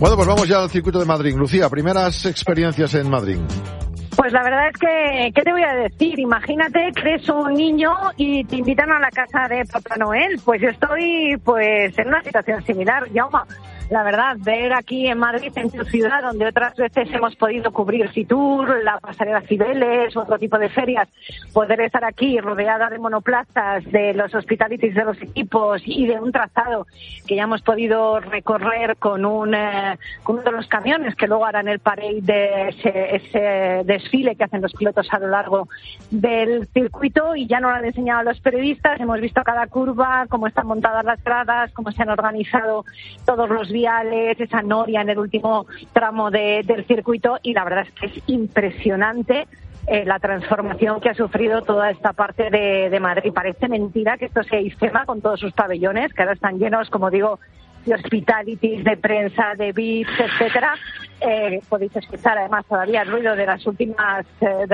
Bueno, pues vamos ya al circuito de Madrid. Lucía, primeras experiencias en Madrid. Pues la verdad es que, ¿qué te voy a decir? Imagínate que eres un niño y te invitan a la casa de Papá Noel. Pues yo estoy pues en una situación similar, Jaume. La verdad, ver aquí en Madrid, en tu ciudad, donde otras veces hemos podido cubrir Fitur, la pasarela Cibeles, otro tipo de ferias, poder estar aquí rodeada de monoplazas, de los hospitalities de los equipos y de un trazado que ya hemos podido recorrer con uno de los camiones que luego harán el parade de ese desfile que hacen los pilotos a lo largo del circuito, y ya nos lo han enseñado a los periodistas. Hemos visto cada curva, cómo están montadas las gradas, cómo se han organizado todos los viales, esa noria en el último tramo del circuito, y la verdad es que es impresionante la transformación que ha sufrido toda esta parte de Madrid. Parece mentira que esto sea IFEMA con todos sus pabellones, que ahora están llenos, como digo, de hospitalities, de prensa, de VIPs, etcétera. Podéis escuchar además todavía el ruido de los últimos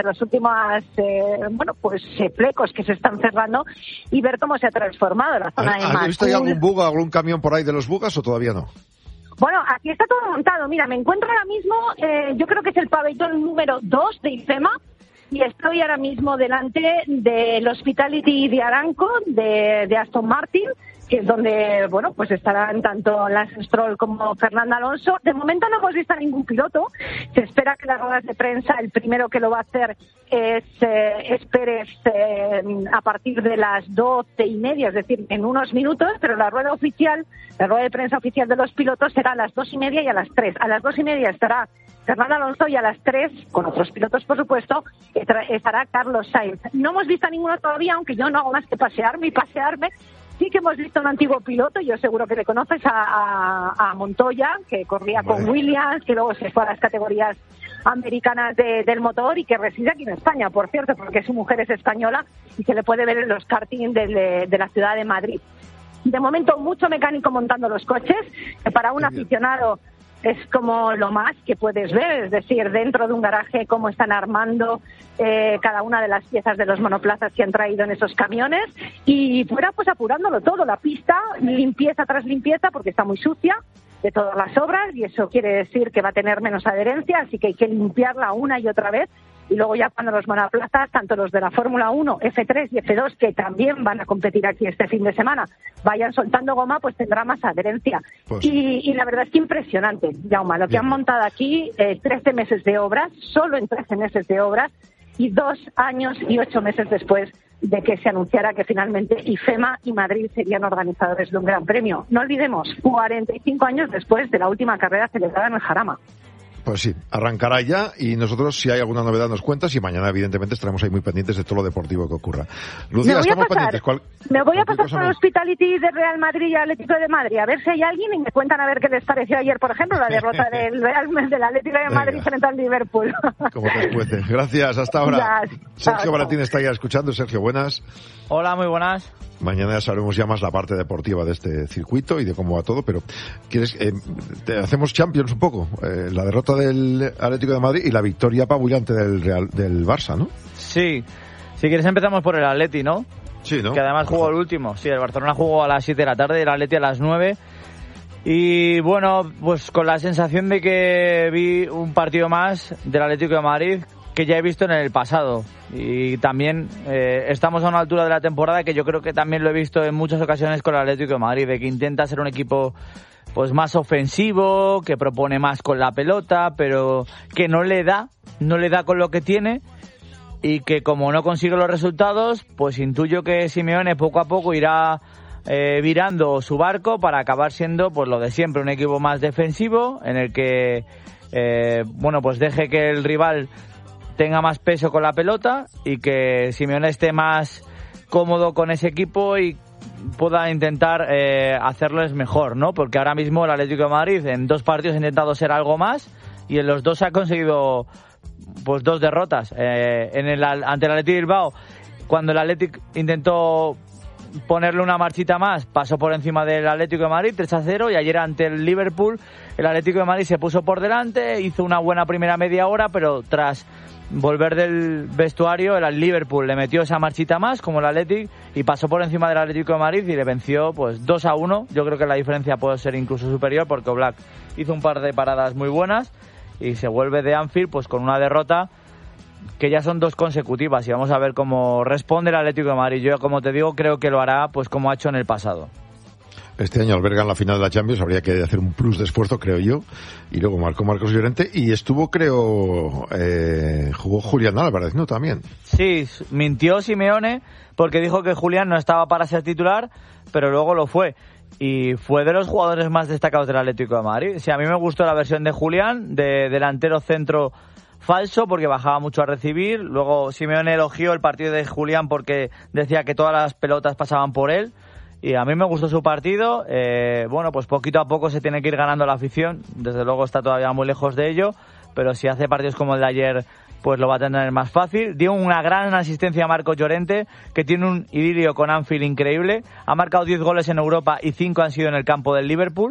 flecos que se están cerrando y ver cómo se ha transformado la zona de Madrid. ¿Has visto ya algún bug, algún camión por ahí de los bugas o todavía no? Bueno, aquí está todo montado. Mira, me encuentro ahora mismo, yo creo que es el pabellón número 2 de IFEMA, y estoy ahora mismo delante del Hospitality de Aramco, de Aston Martin, que es donde, bueno, pues estarán tanto Lance Stroll como Fernando Alonso. De momento no hemos visto a ningún piloto. Se espera que las ruedas de prensa, el primero que lo va a hacer es Pérez a partir de las 12:30, es decir, en unos minutos, pero la rueda de prensa oficial de los pilotos será a las 2:30 y a las 3. A las 2:30 estará Fernando Alonso y a las 3, con otros pilotos por supuesto, estará Carlos Sainz. No hemos visto a ninguno todavía, aunque yo no hago más que pasearme. Sí que hemos visto un antiguo piloto, yo seguro que le conoces, a Montoya, que corría con Williams, que luego se fue a las categorías americanas del motor y que reside aquí en España, por cierto, porque su mujer es española y se le puede ver en los karting de la ciudad de Madrid. De momento, mucho mecánico montando los coches, que para un aficionado es como lo más que puedes ver, es decir, dentro de un garaje cómo están armando cada una de las piezas de los monoplazas que han traído en esos camiones, y fuera pues apurándolo todo, la pista, limpieza tras limpieza porque está muy sucia de todas las obras, y eso quiere decir que va a tener menos adherencia, así que hay que limpiarla una y otra vez. Y luego ya cuando los monoplazas, tanto los de la Fórmula 1, F3 y F2, que también van a competir aquí este fin de semana, vayan soltando goma, pues tendrá más adherencia. Pues y la verdad es que impresionante, Jaume, lo que han montado aquí, 13 meses de obras, solo en 13 meses de obras, y 2 años y 8 meses después de que se anunciara que finalmente IFEMA y Madrid serían organizadores de un gran premio. No olvidemos, 45 años después de la última carrera celebrada en el Jarama. Pues sí, arrancará ya, y nosotros, si hay alguna novedad, nos cuentas, y mañana, evidentemente, estaremos ahí muy pendientes de todo lo deportivo que ocurra. Lucía, estamos pendientes. Me voy a pasar por el Hospitality de Real Madrid y Atlético de Madrid, a ver si hay alguien, y me cuentan a ver qué les pareció ayer, por ejemplo, la derrota del Atlético de Madrid frente al Liverpool. Como te escuece. Gracias, hasta ahora. Sergio Baratín está ya escuchando. Sergio, buenas. Hola, muy buenas. Mañana ya sabremos ya más la parte deportiva de este circuito y de cómo va todo, pero ¿quieres te hacemos Champions un poco? La derrota del Atlético de Madrid y la victoria apabullante del Barça, ¿no? Sí. Si quieres empezamos por el Atleti, ¿no? Sí, ¿no? Que además jugó el último. Sí, el Barcelona jugó a las 7 de la tarde, el Atleti a las 9. Y bueno, pues con la sensación de que vi un partido más del Atlético de Madrid que ya he visto en el pasado, y también estamos a una altura de la temporada que yo creo que también lo he visto en muchas ocasiones con el Atlético de Madrid, de que intenta ser un equipo pues más ofensivo, que propone más con la pelota, pero que no le da con lo que tiene, y que como no consigue los resultados, pues intuyo que Simeone poco a poco irá virando su barco para acabar siendo pues lo de siempre, un equipo más defensivo, en el que pues deje que el rival tenga más peso con la pelota y que Simeone esté más cómodo con ese equipo y pueda intentar hacerles mejor, ¿no? Porque ahora mismo el Atlético de Madrid en 2 partidos ha intentado ser algo más y en los 2 ha conseguido pues 2 derrotas. Ante el Athletic Bilbao, cuando el Athletic intentó ponerle una marchita más, pasó por encima del Atlético de Madrid 3-0, y ayer ante el Liverpool el Atlético de Madrid se puso por delante, hizo una buena primera media hora, pero tras volver del vestuario, el Liverpool le metió esa marchita más, como el Athletic, y pasó por encima del Atlético de Madrid y le venció pues 2-1. Yo creo que la diferencia puede ser incluso superior porque Oblak hizo un par de paradas muy buenas y se vuelve de Anfield pues con una derrota que ya son 2 consecutivas y vamos a ver cómo responde el Atlético de Madrid. Yo, como te digo, creo que lo hará pues como ha hecho en el pasado. Este año albergan la final de la Champions, habría que hacer un plus de esfuerzo, creo yo, y luego marcó Marcos Llorente, y estuvo, creo, jugó Julián Álvarez, ¿no? También. Sí, mintió Simeone, porque dijo que Julián no estaba para ser titular, pero luego lo fue, y fue de los jugadores más destacados del Atlético de Madrid. Sí, a mí me gustó la versión de Julián, de delantero centro falso, porque bajaba mucho a recibir, luego Simeone elogió el partido de Julián porque decía que todas las pelotas pasaban por él, y a mí me gustó su partido. Bueno, pues poquito a poco se tiene que ir ganando la afición, desde luego está todavía muy lejos de ello, pero si hace partidos como el de ayer, pues lo va a tener más fácil. Dio una gran asistencia a Marcos Llorente, que tiene un idilio con Anfield increíble, ha marcado 10 goles en Europa y 5 han sido en el campo del Liverpool.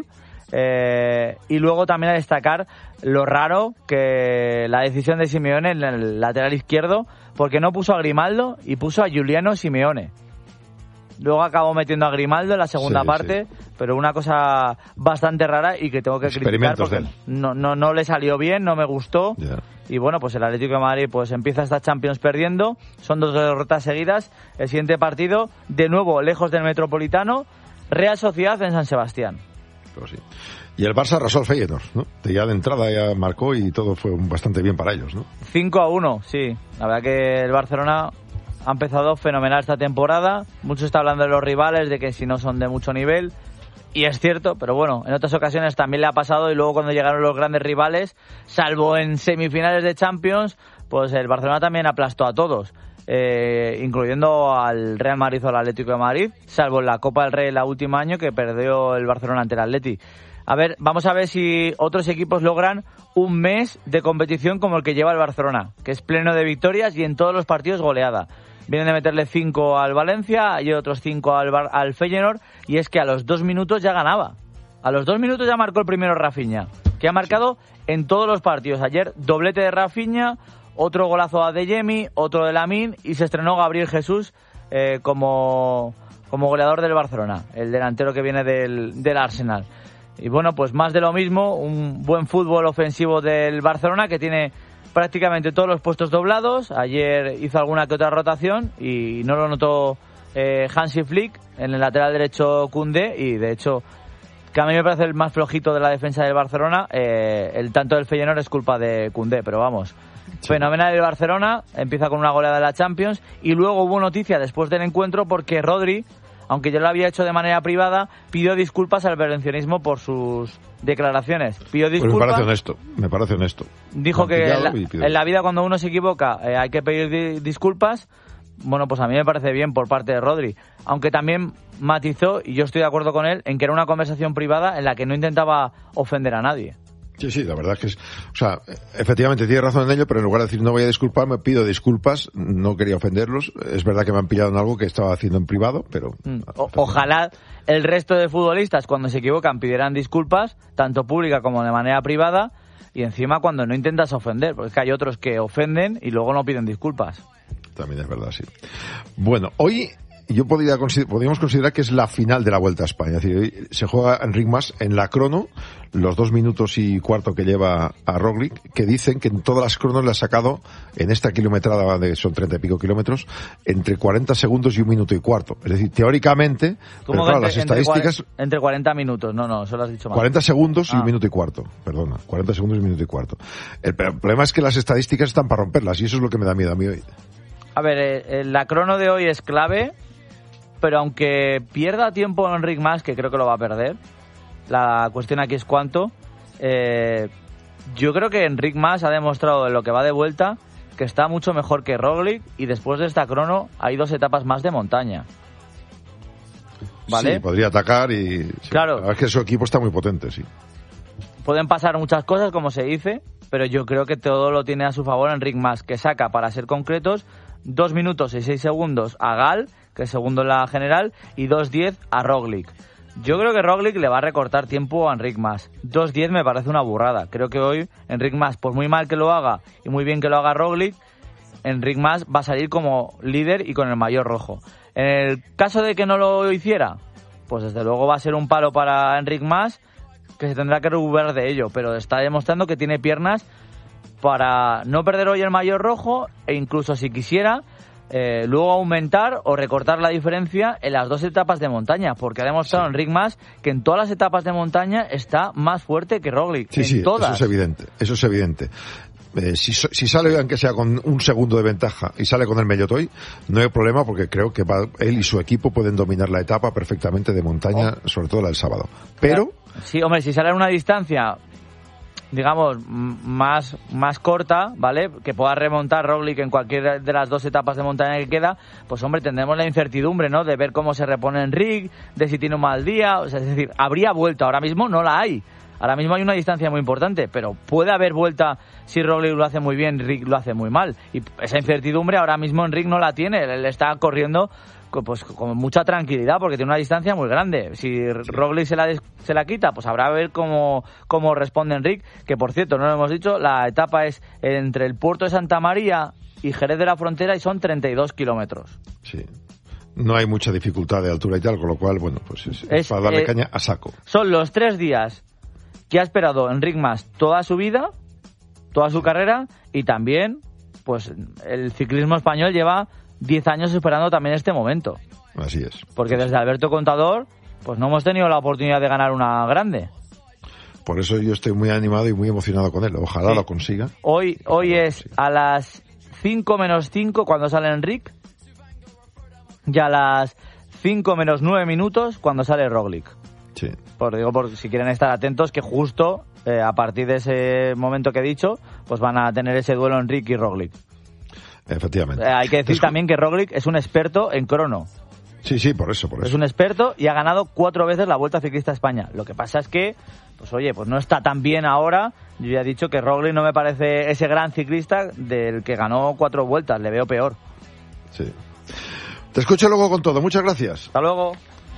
Y luego también a destacar lo raro que la decisión de Simeone en el lateral izquierdo, porque no puso a Grimaldo y puso a Giuliano Simeone. Luego acabó metiendo a Grimaldo en la segunda parte, pero una cosa bastante rara y que tengo que criticar porque no le salió bien, no me gustó. Yeah. Y bueno, pues el Atlético de Madrid pues empieza esta Champions perdiendo, son 2 derrotas seguidas. El siguiente partido, de nuevo lejos del Metropolitano, Real Sociedad en San Sebastián. Pero sí. Y el Barça arrasó al Feyenoord, ¿no? Ya de entrada ya marcó y todo fue bastante bien para ellos, ¿no? 5-1, sí. La verdad que el Barcelona ha empezado fenomenal esta temporada. Mucho está hablando de los rivales, de que si no son de mucho nivel. Y es cierto, pero bueno, en otras ocasiones también le ha pasado. Y luego cuando llegaron los grandes rivales, salvo en semifinales de Champions, pues el Barcelona también aplastó a todos. Incluyendo al Real Madrid o al Atlético de Madrid, salvo en la Copa del Rey el último año que perdió el Barcelona ante el Atleti. A ver, vamos a ver si otros equipos logran un mes de competición como el que lleva el Barcelona, que es pleno de victorias y en todos los partidos goleada. Vienen de meterle 5 al Valencia y otros 5 al Feyenoord, y es que a los 2 minutos ya ganaba. A los 2 minutos ya marcó el primero Rafinha, que ha marcado en todos los partidos. Ayer doblete de Rafinha, otro golazo a Adeyemi, otro de Lamine, y se estrenó Gabriel Jesús como goleador del Barcelona, el delantero que viene del Arsenal. Y bueno, pues más de lo mismo, un buen fútbol ofensivo del Barcelona que tiene prácticamente todos los puestos doblados. Ayer hizo alguna que otra rotación y no lo notó Hansi Flick en el lateral derecho Koundé, y de hecho que a mí me parece el más flojito de la defensa del Barcelona. El tanto del Feyenoord es culpa de Koundé, pero vamos, sí. Fenomenal el Barcelona, empieza con una goleada de la Champions, y luego hubo noticia después del encuentro porque Rodri, aunque ya lo había hecho de manera privada, pidió disculpas al valencianismo por sus declaraciones. Pidió disculpas. Pues me parece honesto. Dijo que en la vida cuando uno se equivoca hay que pedir disculpas. Bueno, pues a mí me parece bien por parte de Rodri. Aunque también matizó, y yo estoy de acuerdo con él, en que era una conversación privada en la que no intentaba ofender a nadie. Sí, la verdad es que efectivamente tiene razón en ello, pero en lugar de decir no voy a disculparme, pido disculpas, no quería ofenderlos. Es verdad que me han pillado en algo que estaba haciendo en privado, pero... Ojalá el resto de futbolistas cuando se equivocan pidieran disculpas, tanto pública como de manera privada, y encima cuando no intentas ofender, porque es que hay otros que ofenden y luego no piden disculpas. También es verdad, sí. Bueno, hoy... podríamos considerar que es la final de la Vuelta a España. Es decir, hoy se juega Enric Mas en la crono, los 2 minutos y cuarto que lleva a Roglic, que dicen que en todas las cronos le ha sacado, en esta kilometrada son 30 y pico kilómetros, entre 40 segundos y 1 minuto y cuarto. Es decir, teóricamente, pero claro, las estadísticas... Entre 40 minutos, no, eso lo has dicho mal. 40 segundos y 1 minuto y cuarto, perdona, 40 segundos y 1 minuto y cuarto. El problema es que las estadísticas están para romperlas, y eso es lo que me da miedo a mí hoy. A ver, la crono de hoy es clave, pero aunque pierda tiempo Enric Mas, que creo que lo va a perder, la cuestión aquí es cuánto. Yo creo que Enric Mas ha demostrado en lo que va de vuelta que está mucho mejor que Roglic, y después de esta crono hay 2 etapas más de montaña. ¿Vale? Sí, podría atacar y... Sí, claro. La verdad es que su equipo está muy potente, sí. Pueden pasar muchas cosas, como se dice, pero yo creo que todo lo tiene a su favor Enric Mas, que saca, para ser concretos, 2 minutos y 6 segundos a Gal, que es segundo en la general, y 2.10 a Roglic. Yo creo que Roglic le va a recortar tiempo a Enric Mas. 2.10 me parece una burrada. Creo que hoy Enric Mas, por muy mal que lo haga y muy bien que lo haga Roglic, Enric Mas va a salir como líder y con el maillot rojo. En el caso de que no lo hiciera, pues desde luego va a ser un palo para Enric Mas, que se tendrá que recuperar de ello, pero está demostrando que tiene piernas para no perder hoy el maillot rojo e incluso si quisiera luego aumentar o recortar la diferencia en las 2 etapas de montaña, porque ha demostrado Enric Mas que en todas las etapas de montaña está más fuerte que Roglic. Sí, todas. Eso es evidente. Si sale, aunque sea con un segundo de ventaja, y sale con el Mellotoy, no hay problema, porque creo que él y su equipo pueden dominar la etapa perfectamente de montaña, sobre todo la del sábado. Pero... Sí, hombre, si sale a una distancia, digamos, más corta, ¿vale? Que pueda remontar Roglic en cualquiera de las 2 etapas de montaña que queda, pues hombre, tendremos la incertidumbre, ¿no? De ver cómo se repone Enric, de si tiene un mal día, o sea, es decir, habría vuelta, ahora mismo no la hay. Ahora mismo hay una distancia muy importante, pero puede haber vuelta si Roglic lo hace muy bien, Enric lo hace muy mal. Y esa incertidumbre ahora mismo Enric no la tiene, él está corriendo pues con mucha tranquilidad porque tiene una distancia muy grande. Si Roglic se la quita, pues habrá a ver cómo responde Enric, que por cierto, no lo hemos dicho, la etapa es entre el puerto de Santa María y Jerez de la Frontera y son 32 kilómetros. Sí. No hay mucha dificultad de altura y tal, con lo cual, bueno, pues es para darle caña a saco. Son los 3 días que ha esperado Enric Mas toda su vida, toda su carrera, y también, pues, el ciclismo español lleva 10 años esperando también este momento. Así es. Porque desde Alberto Contador, pues no hemos tenido la oportunidad de ganar una grande. Por eso yo estoy muy animado y muy emocionado con él. Ojalá lo consiga. Hoy es a las 5 menos 5 cuando sale Enric, y a las 5 menos 9 minutos cuando sale Roglic. Sí. Por si quieren estar atentos, que justo a partir de ese momento que he dicho, pues van a tener ese duelo Enric y Roglic. Efectivamente. Hay que decir también que Roglic es un experto en crono. Sí, por eso. Es un experto y ha ganado 4 veces la Vuelta Ciclista a España. Lo que pasa es que, pues oye, pues no está tan bien ahora. Yo ya he dicho que Roglic no me parece ese gran ciclista del que ganó 4 vueltas, le veo peor. Sí. Te escucho luego con todo. Muchas gracias. Hasta luego.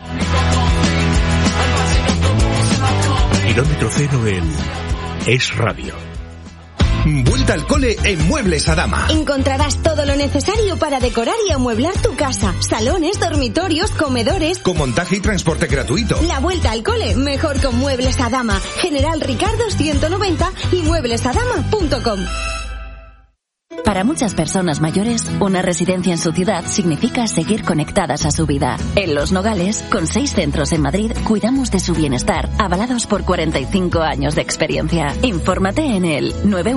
Kilómetro cero en Es Radio. Vuelta al cole en Muebles Adama. Encontrarás todo lo necesario para decorar y amueblar tu casa. Salones, dormitorios, comedores. Con montaje y transporte gratuito. La vuelta al cole mejor con Muebles Adama. General Ricardo 190 y mueblesadama.com. Para muchas personas mayores, una residencia en su ciudad significa seguir conectadas a su vida. En Los Nogales, con 6 centros en Madrid, cuidamos de su bienestar, avalados por 45 años de experiencia. Infórmate en el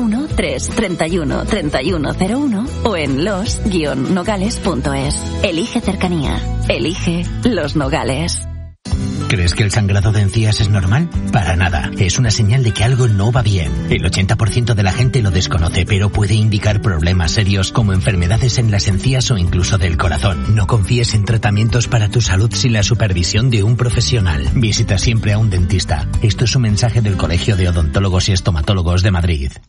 913-31-3101 o en los-nogales.es. Elige cercanía. Elige Los Nogales. ¿Crees que el sangrado de encías es normal? Para nada. Es una señal de que algo no va bien. El 80% de la gente lo desconoce, pero puede indicar problemas serios como enfermedades en las encías o incluso del corazón. No confíes en tratamientos para tu salud sin la supervisión de un profesional. Visita siempre a un dentista. Esto es un mensaje del Colegio de Odontólogos y Estomatólogos de Madrid.